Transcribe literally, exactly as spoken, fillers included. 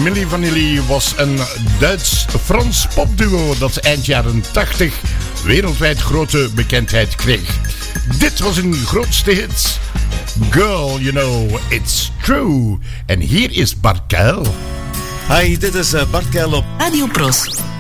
Milli Vanilli was een Duits-Frans popduo dat eind jaren tachtig wereldwijd grote bekendheid kreeg. Dit was hun grootste hit. Girl, you know, it's true. En hier is Bart Kuil. Hi, dit is Bart Kuil op Radio Pros.